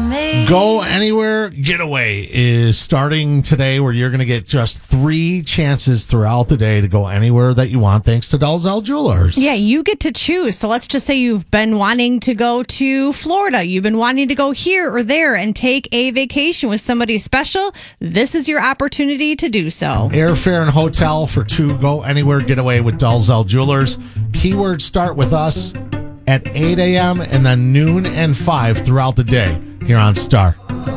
Go Anywhere Getaway is starting today, where you're going to get just 3 chances throughout the day to go anywhere that you want, thanks to Dalzell Jewelers. Yeah, you get to choose. So let's just say you've been wanting to go to Florida. You've been wanting to go here or there and take a vacation with somebody special. This is your opportunity to do so. Airfare and hotel for 2 Go Anywhere Getaway with Dalzell Jewelers. Keywords start with us at 8 a.m. and then noon and 5 throughout the day here on Star.